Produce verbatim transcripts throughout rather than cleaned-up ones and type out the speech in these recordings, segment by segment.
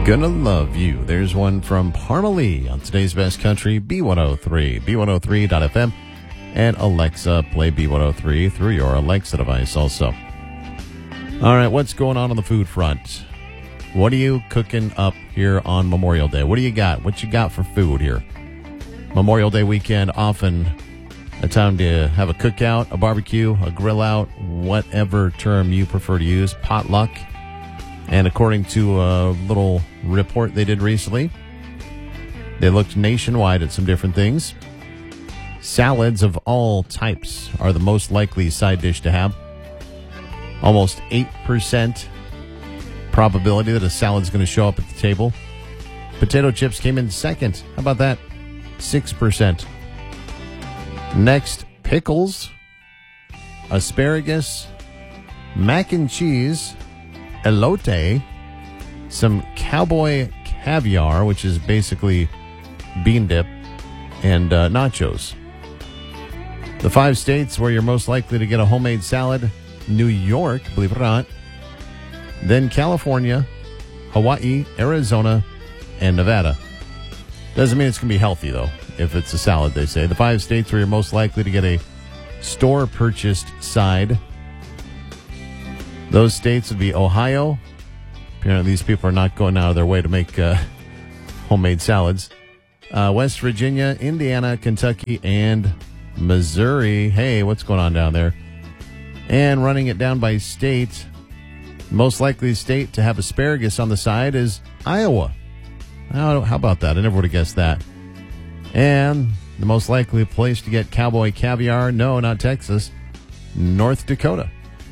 Gonna love you. There's one from Parmalee on today's Best Country, B one oh three, B one oh three dot f m, and Alexa, play B one oh three through your Alexa device also. All right, what's going on on the food front? What are you cooking up here on Memorial Day? What do you got? What you got for food here? Memorial Day weekend, often a time to have a cookout, a barbecue, a grill out, whatever term you prefer to use, potluck. And according to a little report they did recently, they looked nationwide at some different things. Salads of all types are the most likely side dish to have. Almost eight percent probability that a salad's going to show up at the table. Potato chips came in second. How about that? six percent. Next, pickles, asparagus, mac and cheese, elote, some cowboy caviar, which is basically bean dip, and uh, nachos. The five states where you're most likely to get a homemade salad: New York, believe it or not, then California, Hawaii, Arizona, and Nevada. Doesn't mean it's going to be healthy, though, if it's a salad, they say. The five states where you're most likely to get a store-purchased side: those states would be Ohio. Apparently these people are not going out of their way to make uh, homemade salads. Uh, West Virginia, Indiana, Kentucky, and Missouri. Hey, what's going on down there? And running it down by state, most likely state to have asparagus on the side is Iowa. How, how about that? I never would have guessed that. And the most likely place to get cowboy caviar, no, not Texas, North Dakota.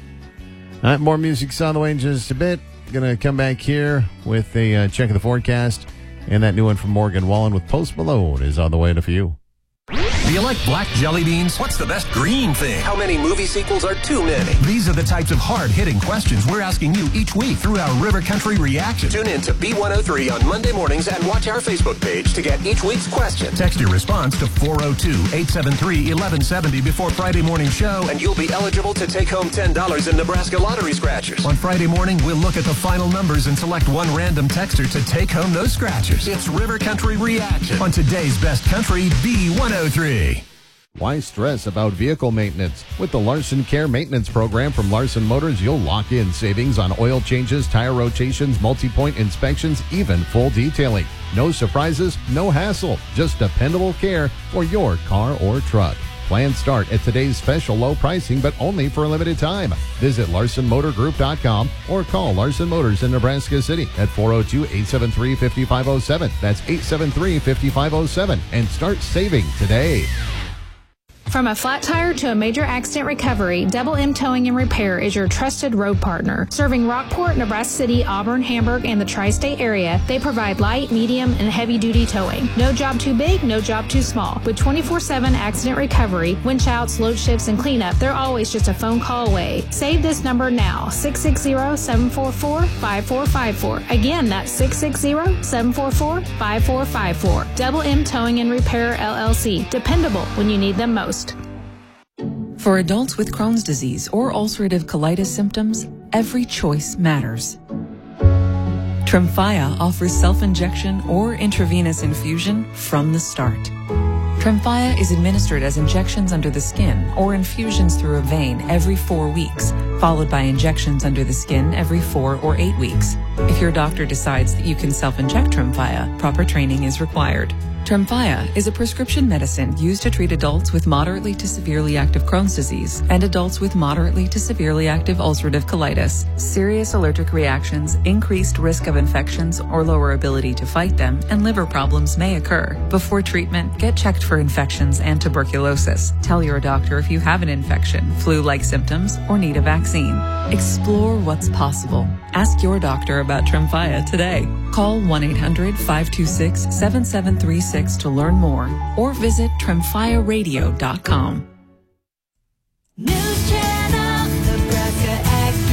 All right, more music's on the way in just a bit. Going to come back here with a uh, check of the forecast. And that new one from Morgan Wallen with Post Malone is on the way in a few. Do you like black jelly beans? What's the best green thing? How many movie sequels are too many? These are the types of hard-hitting questions we're asking you each week through our River Country Reaction. Tune in to B one oh three on Monday mornings and watch our Facebook page to get each week's question. Text your response to four oh two, eight seven three, one one seven oh before Friday morning show, and you'll be eligible to take home ten dollars in Nebraska lottery scratchers. On Friday morning, we'll look at the final numbers and select one random texter to take home those scratchers. It's River Country Reaction on today's Best Country, B one oh three. Why stress about vehicle maintenance? With the Larson Care Maintenance Program from Larson Motors, you'll lock in savings on oil changes, tire rotations, multi-point inspections, even full detailing. No surprises, no hassle, just dependable care for your car or truck. Plans start at today's special low pricing, but only for a limited time. Visit Larson Motor Group dot com or call Larson Motors in Nebraska City at four oh two, eight seven three, five five oh seven. That's eight seven three, five five oh seven. And start saving today. From a flat tire to a major accident recovery, Double M Towing and Repair is your trusted road partner. Serving Rockport, Nebraska City, Auburn, Hamburg, and the tri-state area, they provide light, medium, and heavy-duty towing. No job too big, no job too small. With twenty-four seven accident recovery, winch outs, load shifts, and cleanup, they're always just a phone call away. Save this number now, six six zero, seven four four, five four five four. Again, that's six six zero, seven four four, five four five four. Double M Towing and Repair, L L C. Dependable when you need them most. For adults with Crohn's disease or ulcerative colitis symptoms, every choice matters. Tremfya offers self-injection or intravenous infusion from the start. Tremfya is administered as injections under the skin or infusions through a vein every four weeks, followed by injections under the skin every four or eight weeks. If your doctor decides that you can self-inject Tremfya, proper training is required. Tremfya is a prescription medicine used to treat adults with moderately to severely active Crohn's disease and adults with moderately to severely active ulcerative colitis. Serious allergic reactions, increased risk of infections or lower ability to fight them, and liver problems may occur. Before treatment, get checked for infections and tuberculosis. Tell your doctor if you have an infection, flu-like symptoms, or need a vaccine. Explore what's possible. Ask your doctor about Tremfya today. Call one eight hundred, five two six, seven seven three six to learn more or visit tremfya radio dot com. News Channel, Nebraska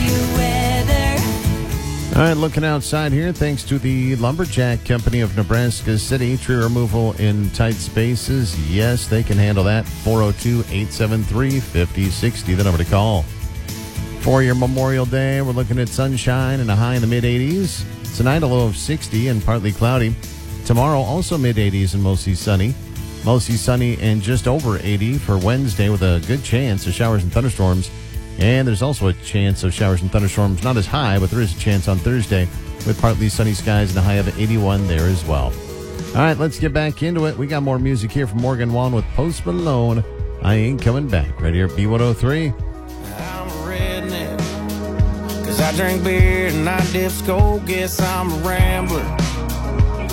AccuWeather. All right, looking outside here, thanks to the Lumberjack Company of Nebraska City, tree removal in tight spaces. Yes, they can handle that. four oh two, eight seven three, five oh six oh, the number to call. For your Memorial Day, we're looking at sunshine and a high in the mid-eighties. Tonight, a low of sixty and partly cloudy. Tomorrow, also mid-eighties and mostly sunny. Mostly sunny and just over eighty for Wednesday with a good chance of showers and thunderstorms. And there's also a chance of showers and thunderstorms, not as high, but there is a chance on Thursday with partly sunny skies and a high of eighty-one there as well. All right, let's get back into it. We got more music here from Morgan Wallen with Post Malone. I Ain't Coming Back, right here at B one oh three. I drink beer and I dip skull, guess I'm a rambler.